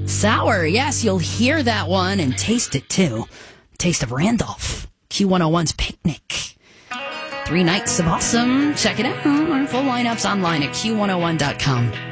Sour, yes, you'll hear that one and taste it too. Taste of Randolph. Q101's Picnic. 3 nights of awesome. Check it out. Our full lineup's online at Q101.com.